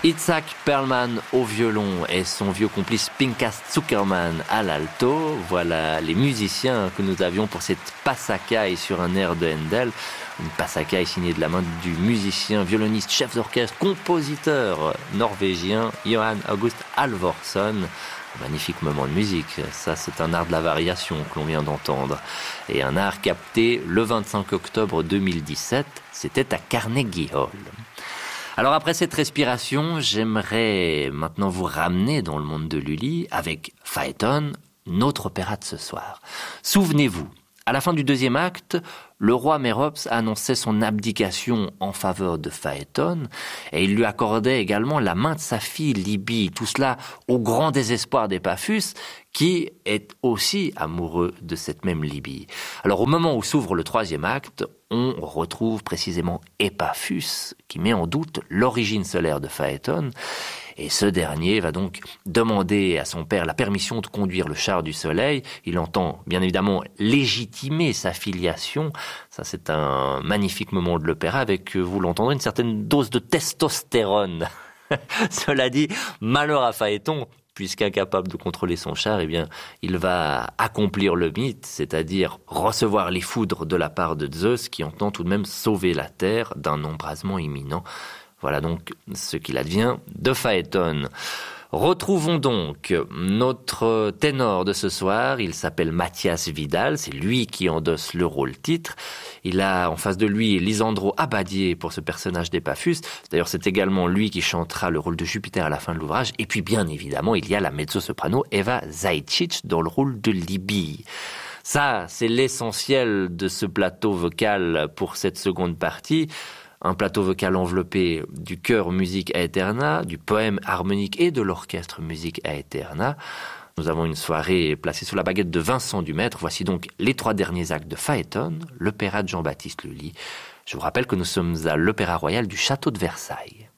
Itzhak Perlman au violon et son vieux complice Pinkas Zuckerman à l'alto. Voilà les musiciens que nous avions pour cette Passacaille sur un air de Handel. Une Passacaille signée de la main du musicien, violoniste, chef d'orchestre, compositeur norvégien Johan August Halvorson. Un magnifique moment de musique. Ça, c'est un art de la variation que l'on vient d'entendre. Et un art capté le 25 octobre 2017. C'était à Carnegie Hall. Alors après cette respiration, j'aimerais maintenant vous ramener dans le monde de Lully avec Phaéton, notre opéra de ce soir. Souvenez-vous, à la fin du deuxième acte, le roi Mérops annonçait son abdication en faveur de Phaéton et il lui accordait également la main de sa fille Libye, tout cela au grand désespoir d'Épaphus qui est aussi amoureux de cette même Libye. Alors au moment où s'ouvre le troisième acte, on retrouve précisément Épaphus qui met en doute l'origine solaire de Phaéton. Et ce dernier va donc demander à son père la permission de conduire le char du soleil. Il entend bien évidemment légitimer sa filiation. Ça, c'est un magnifique moment de l'opéra avec, vous l'entendrez, une certaine dose de testostérone. Cela dit, malheur à Phaéton, puisqu'incapable de contrôler son char, eh bien, il va accomplir le mythe, c'est-à-dire recevoir les foudres de la part de Zeus qui entend tout de même sauver la terre d'un embrasement imminent. Voilà donc ce qu'il advient de Phaéton. Retrouvons donc notre ténor de ce soir. Il s'appelle Mathias Vidal. C'est lui qui endosse le rôle titre. Il a en face de lui Lisandro Abadier pour ce personnage d'Épaphus. D'ailleurs, c'est également lui qui chantera le rôle de Jupiter à la fin de l'ouvrage. Et puis, bien évidemment, il y a la mezzo-soprano Eva Zajcic dans le rôle de Libye. Ça, c'est l'essentiel de ce plateau vocal pour cette seconde partie. Un plateau vocal enveloppé du chœur musique aeterna, du poème harmonique et de l'orchestre musique aeterna. Nous avons une soirée placée sous la baguette de Vincent Dumaître. Voici donc les 3 derniers actes de Phaéton, l'opéra de Jean-Baptiste Lully. Je vous rappelle que nous sommes à l'Opéra Royal du Château de Versailles.